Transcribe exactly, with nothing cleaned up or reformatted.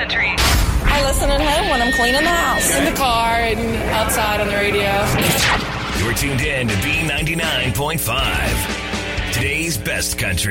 country. I listen at home when I'm cleaning the house. In the car and outside on the radio. You're tuned in to B ninety-nine point five. Today's best country.